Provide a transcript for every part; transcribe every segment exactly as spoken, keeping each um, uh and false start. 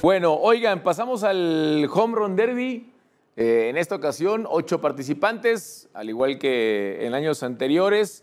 Bueno, oigan, pasamos al Home Run Derby. Eh, en esta ocasión, ocho participantes, al igual que en años anteriores,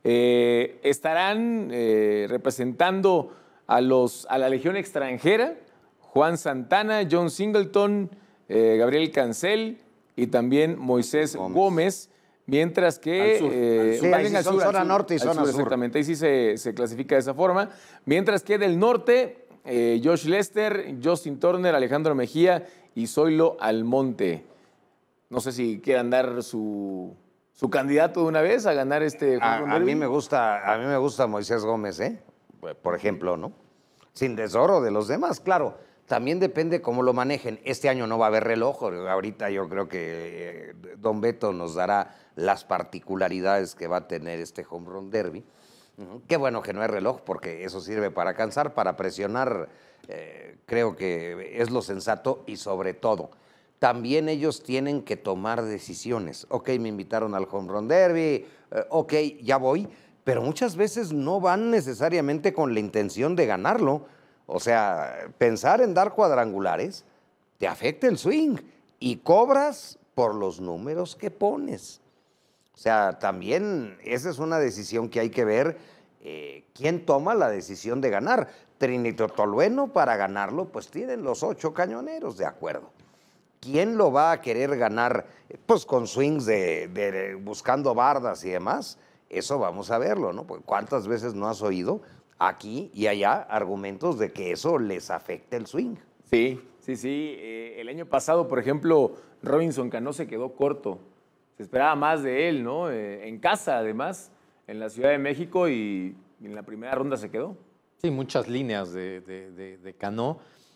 eh, estarán eh, representando a, los, a la Legión extranjera, Juan Santana, John Singleton, eh, Gabriel Cancel y también Moisés Gómez, Gómez mientras que... Al sur. Eh, Sí, ahí sí son sur, zona sur, norte y zona sur. Exactamente, ahí sí se, se clasifica de esa forma. Mientras que del norte, eh, Josh Lester, Justin Turner, Alejandro Mejía y Zoilo Almonte. No sé si quieran dar su, su candidato de una vez a ganar este A, Home Run a Derby. mí me gusta, a mí me gusta Moisés Gómez, ¿eh? Por ejemplo, ¿no? Sin desoro de los demás, claro. También depende cómo lo manejen. Este año no va a haber reloj. Ahorita yo creo que eh, Don Beto nos dará las particularidades que va a tener este Home Run Derby. Uh-huh. Qué bueno que no hay reloj, porque eso sirve para cansar, para presionar. Eh, creo que es lo sensato y sobre todo, también ellos tienen que tomar decisiones. Ok, me invitaron al Home Run Derby, eh, ok, ya voy, pero muchas veces no van necesariamente con la intención de ganarlo. O sea, pensar en dar cuadrangulares te afecta el swing y cobras por los números que pones. O sea, también esa es una decisión que hay que ver. Eh, ¿Quién toma la decisión de ganar? Trinito Tolueno, para ganarlo, pues tienen los ocho cañoneros, de acuerdo. ¿Quién lo va a querer ganar? Pues con swings de, de, de buscando bardas y demás. Eso vamos a verlo, ¿no? Pues ¿cuántas veces no has oído aquí y allá argumentos de que eso les afecta el swing? Sí, sí, sí. Eh, el año pasado, por ejemplo, Robinson Cano se quedó corto. Se esperaba más de él, ¿no? Eh, en casa, además, en la Ciudad de México, y, y en la primera ronda se quedó. Sí, muchas líneas de, de, de, de Cano.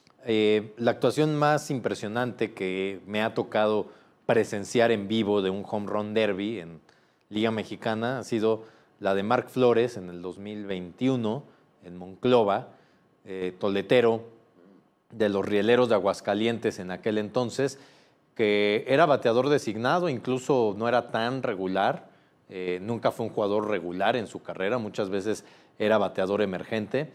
Eh, la actuación más impresionante que me ha tocado presenciar en vivo de un Home Run Derby en Liga Mexicana ha sido la de Mark Flores en el dos mil veintiuno en Monclova, eh, toletero de los Rieleros de Aguascalientes en aquel entonces, que era bateador designado, incluso no era tan regular, eh, nunca fue un jugador regular en su carrera, muchas veces era bateador emergente,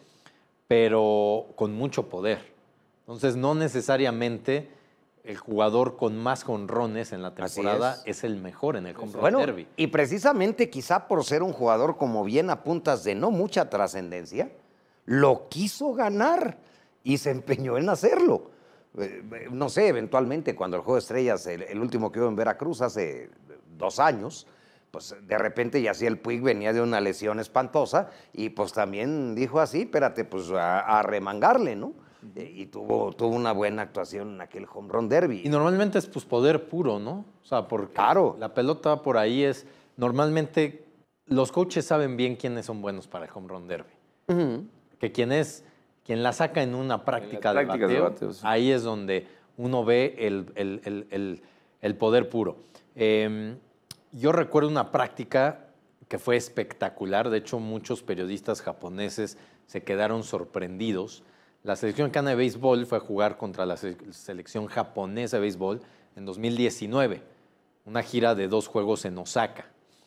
pero con mucho poder. Entonces, no necesariamente el jugador con más jonrones en la temporada es. es el mejor en el Home Run bueno, Derby. Y precisamente quizá por ser un jugador, como bien apuntas, de no mucha trascendencia, lo quiso ganar y se empeñó en hacerlo. Eh, no sé, eventualmente cuando el Juego de Estrellas, el, el último que hubo en Veracruz hace dos años, pues de repente Yasiel Puig venía de una lesión espantosa y pues también dijo así, espérate, pues a, a remangarle, ¿no? Y tuvo, tuvo una buena actuación en aquel Home Run Derby. Y normalmente es pues poder puro, ¿no? O sea, porque claro. La pelota por ahí es... Normalmente los coaches saben bien quiénes son buenos para el Home Run Derby. Uh-huh. Que quien es... Quien la saca en una práctica de bateo, de bateo, sí. Ahí es donde uno ve el, el, el, el, el poder puro. Eh, yo recuerdo una práctica que fue espectacular. De hecho, muchos periodistas japoneses se quedaron sorprendidos. La selección mexicana de béisbol fue a jugar contra la selección japonesa de béisbol en dos mil diecinueve, una gira de dos juegos en Osaka.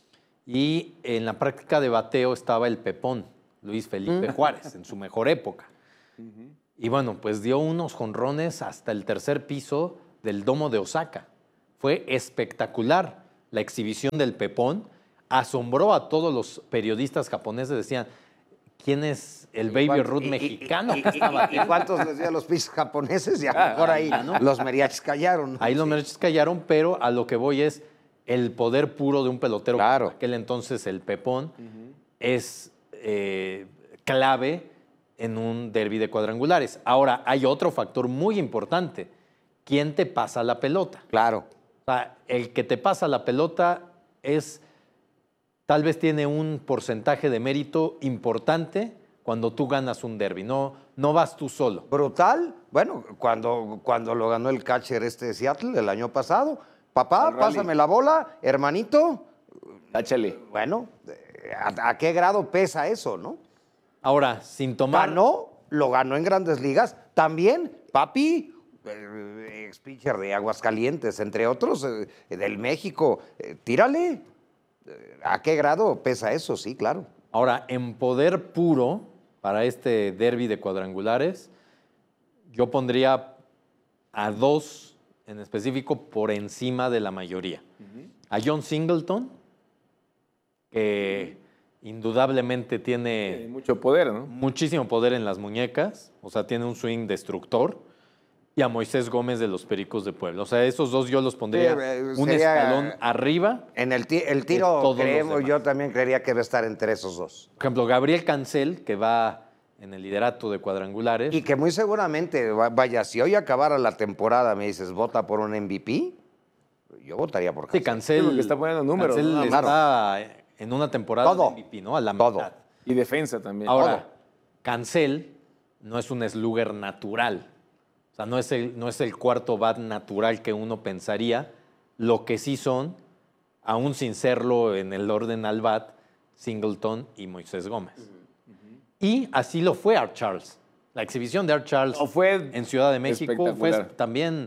Y en la práctica de bateo estaba el Pepón, Luis Felipe Juárez, en su mejor época. Uh-huh. Y bueno, pues dio unos jonrones hasta el tercer piso del domo de Osaka. Fue espectacular la exhibición del Pepón. Asombró a todos los periodistas japoneses, decían... ¿Quién es el Baby Ruth mexicano? Y, y, y, y, ¿Y cuántos les dio a los pisos japoneses? Y a lo mejor ahí ¿no? los mariachis callaron. Ahí los mariachis callaron, pero a lo que voy es el poder puro de un pelotero. Claro. Aquel entonces el Pepón uh-huh. es eh, clave en un derbi de cuadrangulares. Ahora, hay otro factor muy importante. ¿Quién te pasa la pelota? Claro. O sea, el que te pasa la pelota es... Tal vez tiene un porcentaje de mérito importante cuando tú ganas un derbi. No, no vas tú solo. Brutal. Bueno, cuando, cuando lo ganó el catcher este de Seattle el año pasado. Papá, pásame la bola, hermanito. Échale. Bueno, ¿a, ¿a qué grado pesa eso, no? Ahora, sin tomar... Ganó, lo ganó en Grandes Ligas. También, papi, ex pitcher de Aguascalientes, entre otros, eh, del México. Eh, tírale. ¿A qué grado pesa eso? Sí, claro. Ahora, en poder puro, para este derbi de cuadrangulares, yo pondría a dos en específico por encima de la mayoría. Uh-huh. A John Singleton, que uh-huh. indudablemente tiene... Sí, mucho poder, ¿no? Muchísimo poder en las muñecas, o sea, tiene un swing destructor. Y a Moisés Gómez de los Pericos de Puebla. O sea, esos dos yo los pondría sí, un escalón arriba. En el, el tiro, creemos, yo también creería que debe estar entre esos dos. Por ejemplo, Gabriel Cancel, que va en el liderato de cuadrangulares. Y que muy seguramente, vaya, si hoy acabara la temporada, me dices, vota por un M V P, yo votaría por Cancel. Sí, Cancel. Sí, porque está poniendo números. Cancel ¿no? está claro. en una temporada Todo. de M V P, ¿no? A la Todo. mitad. Y defensa también. Ahora, Todo. Cancel no es un slugger natural. O sea, no es, el, no es el cuarto bat natural que uno pensaría. Lo que sí son, aún sin serlo en el orden al bat, Singleton y Moisés Gómez. Uh-huh. Uh-huh. Y así lo fue Art Charles. La exhibición de Art Charles no, fue en Ciudad de México fue también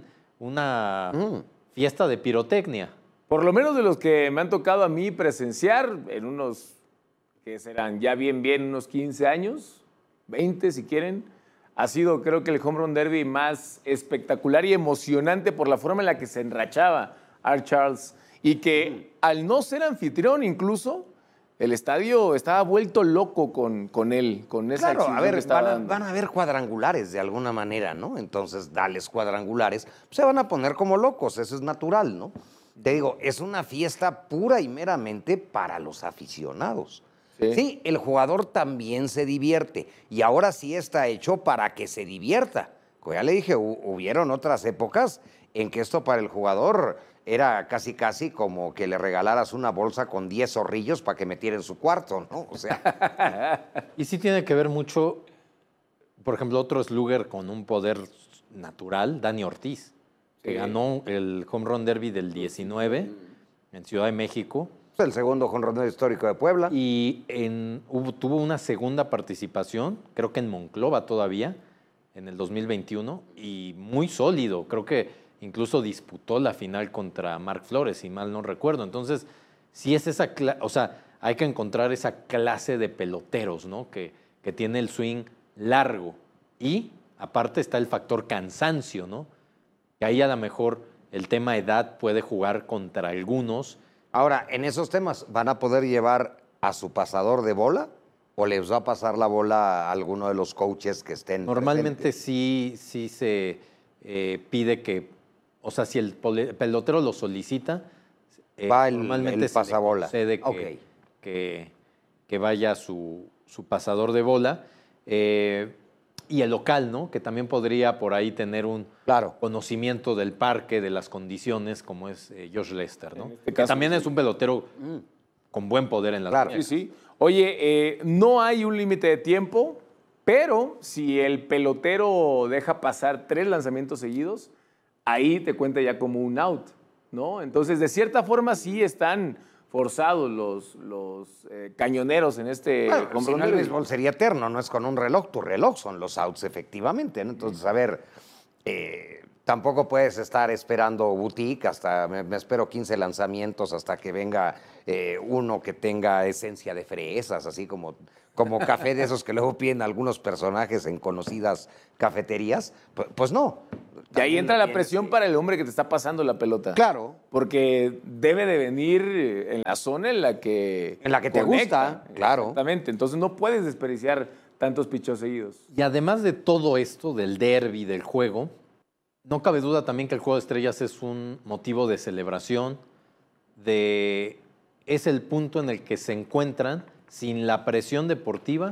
una uh-huh. fiesta de pirotecnia. Por lo menos de los que me han tocado a mí presenciar, en unos, que serán ya bien, bien, unos quince años, veinte si quieren, ha sido, creo que, el Home Run Derby más espectacular y emocionante por la forma en la que se enrachaba Art Charles. Y que, al no ser anfitrión incluso, el estadio estaba vuelto loco con, con él, con esa claro, a ver, que estaba van a, dando. van a haber cuadrangulares de alguna manera, ¿no? Entonces, dales cuadrangulares, pues se van a poner como locos, eso es natural, ¿no? Te digo, es una fiesta pura y meramente para los aficionados. Sí. sí, el jugador también se divierte y ahora sí está hecho para que se divierta. Como ya le dije, hubieron otras épocas en que esto para el jugador era casi casi como que le regalaras una bolsa con diez zorrillos para que metiera en su cuarto, ¿no? O sea. Y sí tiene que ver mucho, por ejemplo, otro slugger con un poder natural, Dani Ortiz, que sí. ganó el Home Run Derby del diecinueve en Ciudad de México. El segundo jonronero histórico de Puebla. Y en, hubo, tuvo una segunda participación, creo que en Monclova todavía, en el dos mil veintiuno, y muy sólido. Creo que incluso disputó la final contra Marc Flores, si mal no recuerdo. Entonces, sí es esa, o sea, hay que encontrar esa clase de peloteros, ¿no? Que, que tiene el swing largo. Y aparte está el factor cansancio, ¿no? Que ahí a lo mejor el tema edad puede jugar contra algunos. Ahora, en esos temas, ¿van a poder llevar a su pasador de bola o les va a pasar la bola a alguno de los coaches que estén Normalmente presentes? sí, sí se eh, pide que, o sea, si el pelotero lo solicita, eh, va el, normalmente el pasabola. se le concede que, okay. que, que vaya su, su pasador de bola. Eh, y el local, ¿no? Que también podría por ahí tener un claro. conocimiento del parque, de las condiciones, como es eh, Josh Lester, ¿no? Este caso, que también sí. es un pelotero mm. con buen poder en las claro. Sí, sí. Oye, eh, no hay un límite de tiempo, pero si el pelotero deja pasar tres lanzamientos seguidos, ahí te cuenta ya como un out, ¿no? Entonces, de cierta forma, sí están forzados los, los eh, cañoneros en este bueno, si no, el béisbol sería eterno, no es con un reloj, tu reloj son los outs efectivamente, ¿no? Entonces, a ver, eh, tampoco puedes estar esperando boutique hasta, me, me espero quince lanzamientos hasta que venga eh, uno que tenga esencia de fresas, así como, como café de esos que luego piden algunos personajes en conocidas cafeterías, pues, pues no. Y ahí entra la presión que... para el hombre que te está pasando la pelota. Claro. Porque debe de venir en la zona en la que En la que conecta. te gusta, claro. Exactamente. Entonces no puedes desperdiciar tantos pichos seguidos. Y además de todo esto, del derby, del juego, no cabe duda también que el Juego de Estrellas es un motivo de celebración, de... es el punto en el que se encuentran, sin la presión deportiva,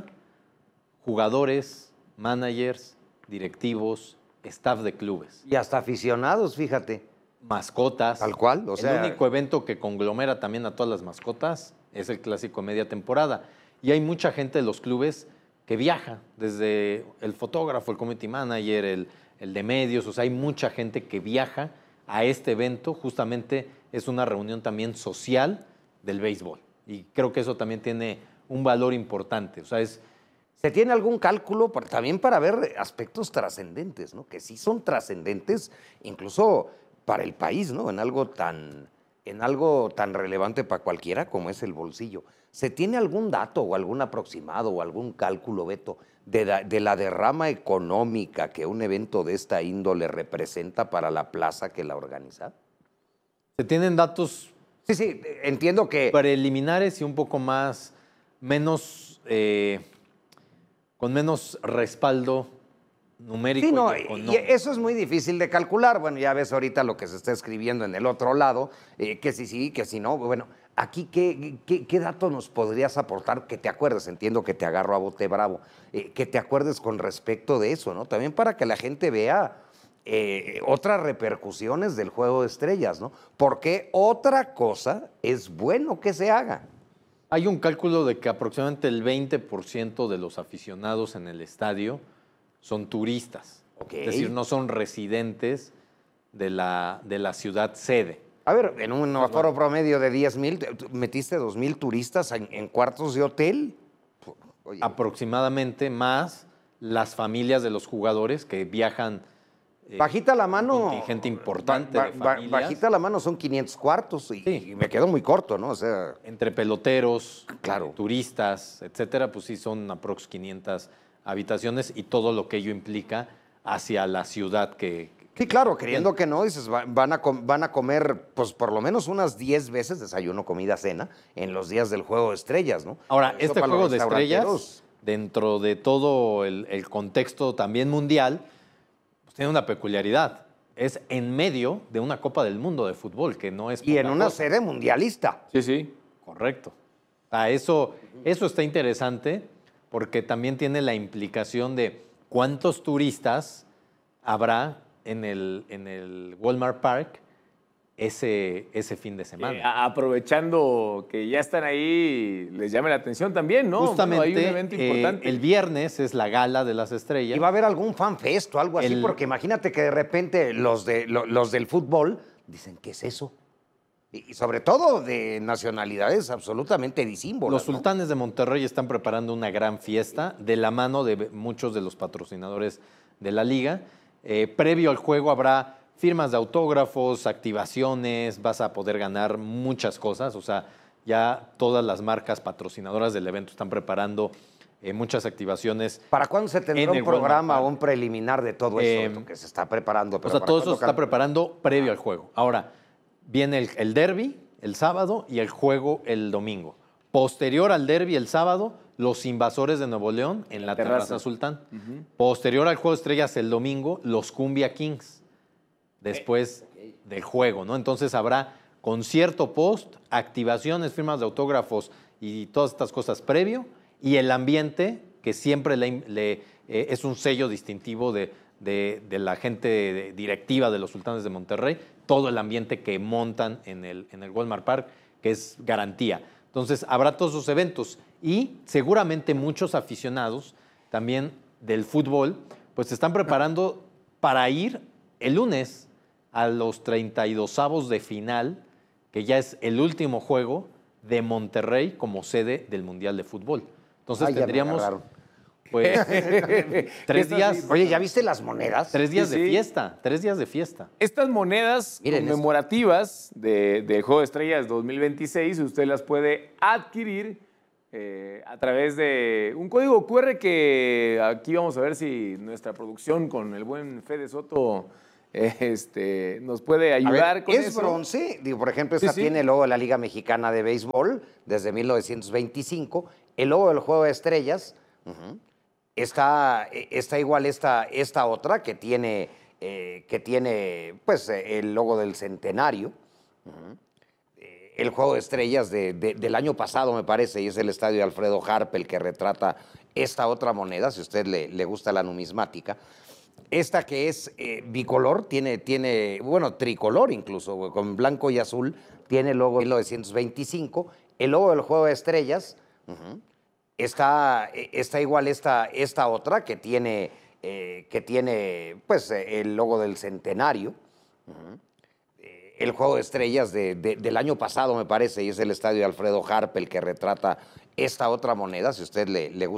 jugadores, managers, directivos, staff de clubes. Y hasta aficionados, fíjate. Mascotas. Tal cual, o sea... El único evento que conglomera también a todas las mascotas es el Clásico de media temporada. Y hay mucha gente de los clubes que viaja, desde el fotógrafo, el community manager, el, el de medios, o sea, hay mucha gente que viaja a este evento. Justamente es una reunión también social del béisbol. Y creo que eso también tiene un valor importante. O sea, es... ¿Se tiene algún cálculo para, también para ver aspectos trascendentes, ¿no? Que sí son trascendentes incluso para el país, ¿no? En algo tan, en algo tan relevante para cualquiera como es el bolsillo. ¿Se tiene algún dato o algún aproximado o algún cálculo, Beto, de la, de la derrama económica que un evento de esta índole representa para la plaza que la organiza? Se tienen datos... Sí, sí, entiendo que... preliminares y un poco más, menos, eh, con menos respaldo numérico. Sí, no, y y eso es muy difícil de calcular. Bueno, ya ves ahorita lo que se está escribiendo en el otro lado, eh, que sí, sí, que sí, no. Bueno, aquí, ¿qué, qué, qué dato nos podrías aportar que te acuerdes? Entiendo que te agarro a bote bravo, eh, que te acuerdes con respecto de eso, ¿no? También para que la gente vea eh, otras repercusiones del Juego de Estrellas, ¿no? Porque otra cosa es bueno que se haga. Hay un cálculo de que aproximadamente el veinte por ciento de los aficionados en el estadio son turistas. Okay. Es decir, no son residentes de la, de la ciudad sede. A ver, en un aforo promedio de diez mil, ¿metiste dos mil turistas en, en cuartos de hotel? Oye. Aproximadamente, más las familias de los jugadores que viajan. Eh, bajita la mano. Un contingente importante ba, ba, de familias. Bajita la mano son quinientos cuartos y, sí. y me quedo muy corto, ¿no? O sea, entre peloteros, claro. turistas, etcétera, pues sí son aprox quinientas habitaciones y todo lo que ello implica hacia la ciudad que... Sí, claro, creyendo que no, dices, van a, van a comer pues por lo menos unas diez veces desayuno, comida, cena en los días del Juego de Estrellas, ¿no? Ahora, Eso este Juego de Estrellas, dentro de todo el, el contexto también mundial, pues tiene una peculiaridad. Es en medio de una Copa del Mundo de fútbol, que no es... Y en una cosa. sede mundialista. Sí, sí. Correcto. Ah, eso, eso está interesante, porque también tiene la implicación de cuántos turistas habrá en el, en el Walmart Park ese, ese fin de semana. Eh, aprovechando que ya están ahí, les llame la atención también, ¿no? Justamente, bueno, hay un evento importante. Eh, el viernes es la Gala de las Estrellas. ¿Y va a haber algún fanfest o algo así? El, porque imagínate que de repente los, de, los, los del fútbol dicen, ¿qué es eso? Y sobre todo de nacionalidades absolutamente disímbolas. Los Sultanes ¿no? de Monterrey están preparando una gran fiesta de la mano de muchos de los patrocinadores de la liga. Eh, previo al juego habrá firmas de autógrafos, activaciones, vas a poder ganar muchas cosas. O sea, ya todas las marcas patrocinadoras del evento están preparando eh, muchas activaciones. ¿Para cuándo se tendrá un programa o un preliminar de todo eso eh, que se está preparando? Pero o sea, todo eso se está preparando previo al juego. Ahora, viene el, el derbi el sábado y el juego el domingo. Posterior al derbi el sábado, los Invasores de Nuevo León en la Terraza, Terraza Sultán. Uh-huh. Posterior al Juego de Estrellas el domingo, los Cumbia Kings, después okay. Okay. del juego, ¿no? Entonces habrá concierto post, activaciones, firmas de autógrafos y todas estas cosas previo, y el ambiente, que siempre le, le, eh, es un sello distintivo de, de, de la gente directiva de los Sultanes de Monterrey, todo el ambiente que montan en el, en el Walmart Park, que es garantía. Entonces, habrá todos esos eventos y seguramente muchos aficionados también del fútbol, pues se están preparando para ir el lunes a los treinta y dosavos de final, que ya es el último juego de Monterrey como sede del Mundial de Fútbol. Entonces, Ay, tendríamos... Pues, tres días. Oye, ¿ya viste las monedas? Tres días sí, de sí. fiesta, tres días de fiesta. Estas monedas Miren conmemorativas de, del Juego de Estrellas dos mil veintiséis, usted las puede adquirir eh, a través de un código cu erre que aquí vamos a ver si nuestra producción con el buen Fede Soto eh, este, nos puede ayudar ver, con es eso. Es bronce, digo, por ejemplo, esta sí, sí. tiene el logo de la Liga Mexicana de Béisbol desde mil novecientos veinticinco, el logo del Juego de Estrellas. Uh-huh. Está, está igual esta, esta otra que tiene, eh, que tiene pues, el logo del centenario. Uh-huh. eh, el Juego de Estrellas de, de, del año pasado, me parece, y es el estadio de Alfredo Harp el que retrata esta otra moneda, si a usted le, le gusta la numismática. Esta que es eh, bicolor, tiene, tiene, bueno, tricolor incluso, con blanco y azul, tiene el logo de mil novecientos veinticinco. El logo del Juego de Estrellas. Uh-huh. Está, está igual esta, esta otra que tiene, eh, que tiene pues, el logo del centenario. Uh-huh. El Juego de Estrellas de, de, del año pasado, me parece, y es el estadio de Alfredo Harp el que retrata esta otra moneda, si a usted le, le gusta.